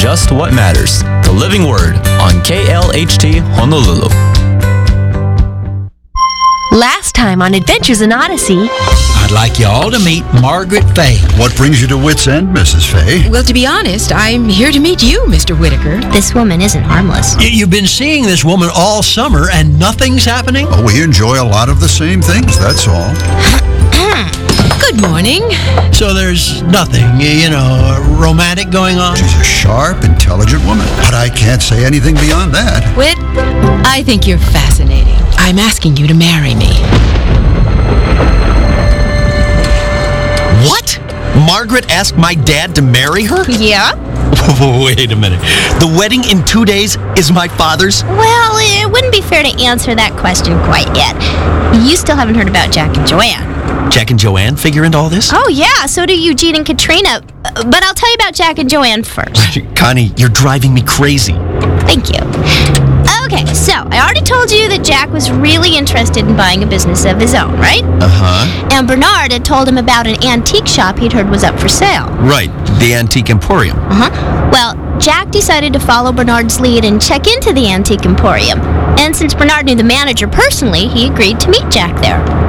just what matters. The Living Word on KLHT Honolulu. Last time on Adventures in Odyssey. I'd like you all to meet Margaret Fay. What brings you to Wits End, Mrs. Fay? Well, to be honest, I'm here to meet you, Mr. Whitaker. This woman isn't harmless. You've been seeing this woman all summer and nothing's happening? Oh, we enjoy a lot of the same things, that's all. Good morning. So there's nothing, romantic going on? She's a sharp, intelligent woman, but I can't say anything beyond that. Whit, I think you're fascinating. I'm asking you to marry me. What? Margaret asked my dad to marry her? Yeah? Wait a minute. The wedding in 2 days is my father's? Well, it wouldn't be fair to answer that question quite yet. You still haven't heard about Jack and Joanne. Jack and Joanne figure into all this? Oh, yeah, so do Eugene and Katrina. But I'll tell you about Jack and Joanne first. Connie, you're driving me crazy. Thank you. Okay, so I already told you that Jack was really interested in buying a business of his own, right? Uh-huh. And Bernard had told him about an antique shop he'd heard was up for sale. Right, the Antique Emporium. Uh-huh. Well, Jack decided to follow Bernard's lead and check into the Antique Emporium. And since Bernard knew the manager personally, he agreed to meet Jack there.